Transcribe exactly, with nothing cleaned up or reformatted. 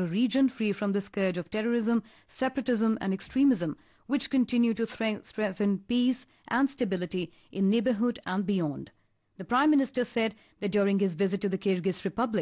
a region free from the scourge of terrorism, separatism and extremism, which continue to threaten peace and stability in neighborhood and beyond. The Prime Minister said that during his visit to the Kyrgyz Republic,